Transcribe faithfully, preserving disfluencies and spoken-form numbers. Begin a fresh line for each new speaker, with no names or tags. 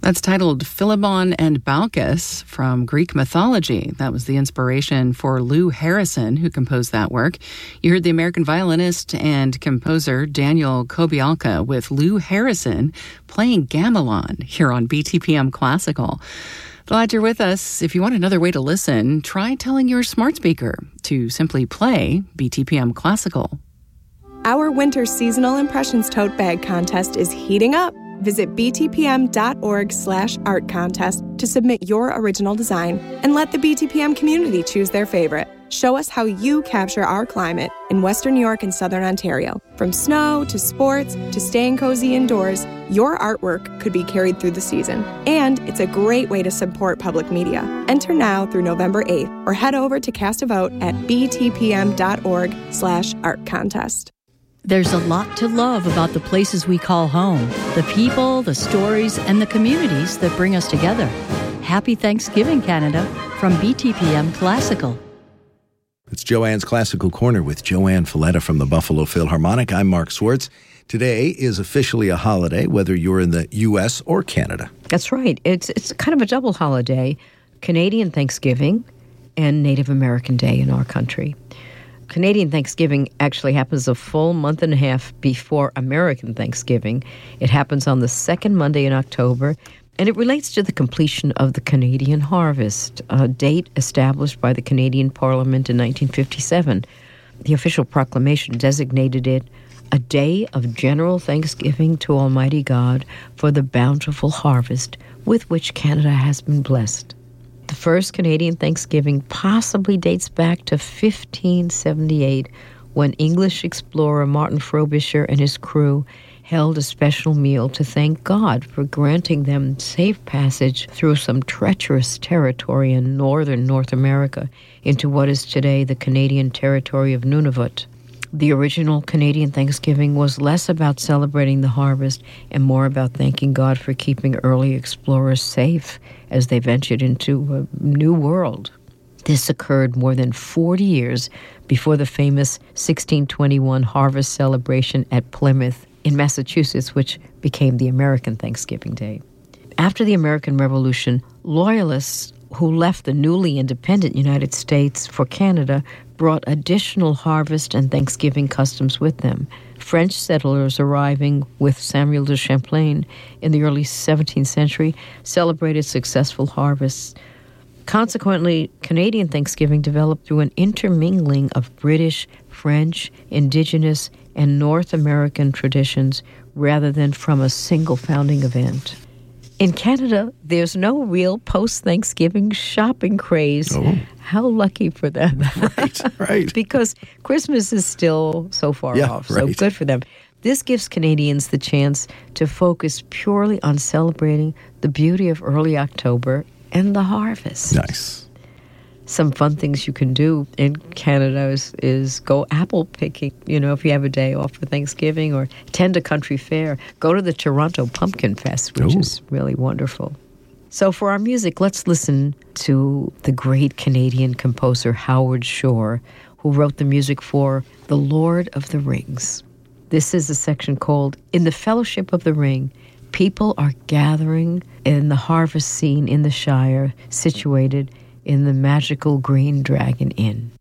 That's titled Philibon and Baucis from Greek mythology. That was the inspiration for Lou Harrison, who composed that work. You heard the American violinist and composer Daniel Kobialka with Lou Harrison playing gamelan here on B T P M Classical. Glad you're with us. If you want another way to listen, try telling your smart speaker to simply play B T P M Classical.
Our winter seasonal impressions tote bag contest is heating up. Visit btpm.org slash art contest to submit your original design and let the B T P M community choose their favorite. Show us how you capture our climate in Western New York and Southern Ontario. From snow to sports to staying cozy indoors, your artwork could be carried through the season. And it's a great way to support public media. Enter now through November eighth or head over to cast a vote at btpm.org slash art contest.
There's a lot to love about the places we call home, the people, the stories, and the communities that bring us together. Happy Thanksgiving, Canada, from B T P M Classical.
It's Joanne's Classical Corner with Joanne Falletta from the Buffalo Philharmonic. I'm Mark Swartz. Today is officially a holiday, whether you're in the U S or Canada.
That's right. It's it's kind of a double holiday, Canadian Thanksgiving and Native American Day in our country. Canadian Thanksgiving actually happens a full month and a half before American Thanksgiving. It happens on the second Monday in October, and it relates to the completion of the Canadian harvest, a date established by the Canadian Parliament in nineteen fifty-seven. The official proclamation designated it a day of general thanksgiving to Almighty God for the bountiful harvest with which Canada has been blessed. The first Canadian Thanksgiving possibly dates back to fifteen seventy-eight, when English explorer Martin Frobisher and his crew held a special meal to thank God for granting them safe passage through some treacherous territory in northern North America into what is today the Canadian territory of Nunavut. The original Canadian Thanksgiving was less about celebrating the harvest and more about thanking God for keeping early explorers safe as they ventured into a new world. This occurred more than forty years before the famous sixteen twenty-one harvest celebration at Plymouth in Massachusetts, which became the American Thanksgiving Day. After the American Revolution, loyalists who left the newly independent United States for Canada brought additional harvest and Thanksgiving customs with them. French settlers arriving with Samuel de Champlain in the early seventeenth century celebrated successful harvests. Consequently, Canadian Thanksgiving developed through an intermingling of British, French, Indigenous, and North American traditions rather than from a single founding event. In Canada, there's no real post-Thanksgiving shopping craze.
Oh.
How lucky for them.
Right, right.
Because Christmas is still so far
yeah,
off, so
right.
good for them. This gives Canadians the chance to focus purely on celebrating the beauty of early October and the harvest.
Nice.
Some fun things you can do in Canada is, is go apple picking, you know, if you have a day off for Thanksgiving, or attend a country fair. Go to the Toronto Pumpkin Fest, which
Ooh.
is really wonderful. So for our music, let's listen to the great Canadian composer Howard Shore, who wrote the music for The Lord of the Rings. This is a section called In the Fellowship of the Ring. People are gathering in the harvest scene in the Shire, situated in the magical Green Dragon Inn.